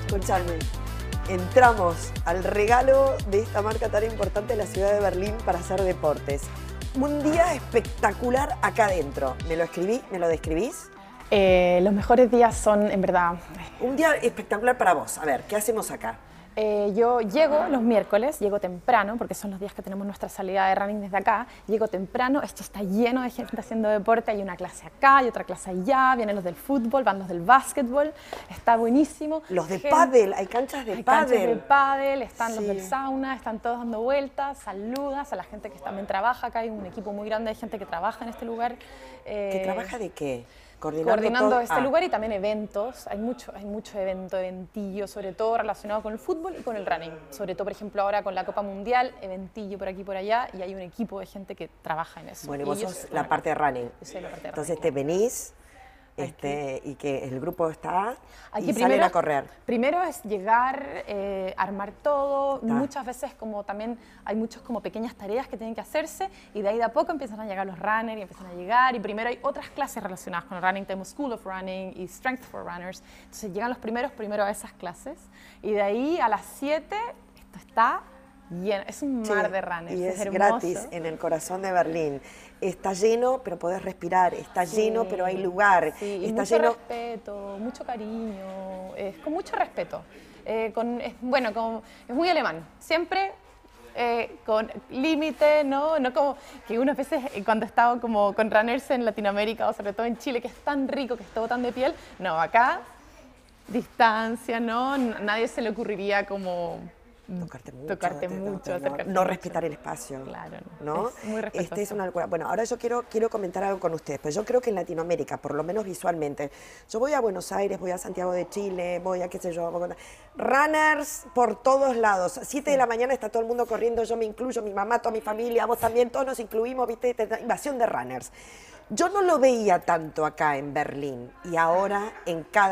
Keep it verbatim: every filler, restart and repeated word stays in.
Escuchadme, entramos al regalo de esta marca tan importante de la ciudad de Berlín para hacer deportes. Un día espectacular acá adentro. ¿Me lo escribí? ¿Me lo describís? Eh, los mejores días son, en verdad... Un día espectacular para vos. A ver, ¿qué hacemos acá? Eh, yo llego los miércoles, llego temprano, porque son los días que tenemos nuestra salida de running desde acá. Llego temprano, esto está lleno de gente haciendo deporte, hay una clase acá, hay otra clase allá, vienen los del fútbol, van los del básquetbol, está buenísimo. Los de gente, pádel, hay canchas de hay pádel. canchas de pádel, están Sí. los del sauna, están todos dando vueltas, saludas a la gente que también trabaja acá, hay un equipo muy grande de gente que trabaja en este lugar. Eh, ¿Que trabaja de qué? Coordinando, coordinando todo? este Ah. lugar y también eventos. Hay mucho, hay mucho evento, eventillo, sobre todo relacionado con el fútbol y con el running. Sobre todo, por ejemplo, ahora con la Copa Mundial, eventillo por aquí y por allá, y hay un equipo de gente que trabaja en eso. Bueno, y y vos yo sos soy la una- parte de running. Yo soy la parte de Entonces running. te venís este, y que el grupo está Aquí y primero, salen a correr. Primero es llegar, eh, armar todo, Ta. muchas veces como también hay muchas como pequeñas tareas que tienen que hacerse y de ahí de a poco empiezan a llegar los runners y empiezan a llegar y primero hay otras clases relacionadas con el running, tenemos School of Running y Strength for Runners, entonces llegan los primeros primero a esas clases y de ahí a las siete esto está lleno, es un mar Sí, de runners, y es, hermoso. gratis en el corazón de Berlín. Está lleno, pero podés respirar. Está Sí, lleno, pero hay lugar. sí, y Está mucho lleno. respeto, mucho cariño, es con mucho respeto. Eh, con, es, bueno, con, es muy alemán, siempre eh, con límite, ¿no? No como que unas veces eh, cuando he estado como con runners en Latinoamérica o sobre todo en Chile, que es tan rico, que es todo tan de piel, no, acá distancia, ¿no? N- Nadie se le ocurriría como... Tocarte mucho, Tocarte te- mucho, no, acercarte no mucho. respetar el espacio. Claro, ¿no? es muy Este respetuoso. es una locura. Bueno, ahora yo quiero, quiero comentar algo con ustedes, pues yo creo que en Latinoamérica, por lo menos visualmente, yo voy a Buenos Aires, voy a Santiago de Chile, voy a qué sé yo, Bogotá. Runners por todos lados. Siete de la mañana está todo el mundo corriendo, yo me incluyo, mi mamá, toda mi familia, vos también, todos nos incluimos, viste, esta invasión de runners. Yo no lo veía tanto acá en Berlín y ahora en cada